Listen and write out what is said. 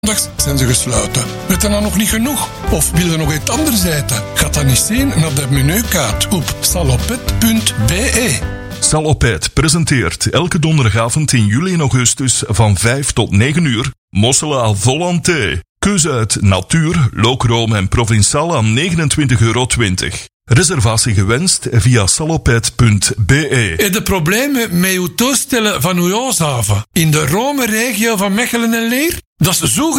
Zondags zijn ze gesloten. Weet je nou nog niet genoeg? Of wil je nog iets anders eten? Ga dan eens zien naar de menukaart op salopet.be. Salopet presenteert elke donderdagavond in juli en augustus van 5 tot 9 uur mosselen à volonté. Keuze uit natuur, lokroom en provinciaal aan €29,20. Reservatie gewenst via salopet.be. Heb je problemen met uw toestellen van uw Ooshaven in de Rome-regio van Mechelen en Leer? Dat is zo